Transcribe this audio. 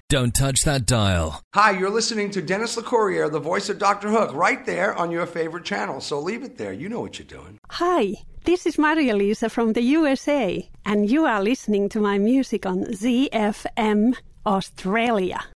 Don't touch that dial. Hi, you're listening to Dennis LeCourrier, the voice of Dr. Hook, right there on your favorite channel. So leave it there. You know what you're doing. Hi, this is Maria-Lisa from the USA, and you are listening to my music on ZFM Australia.